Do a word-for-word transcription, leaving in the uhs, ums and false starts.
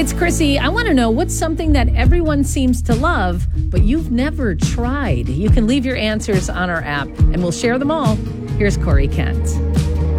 It's Chrissy. I want to know what's something that everyone seems to love, but you've never tried. You can leave your answers on our app, and we'll share them all. Here's Corey Kent.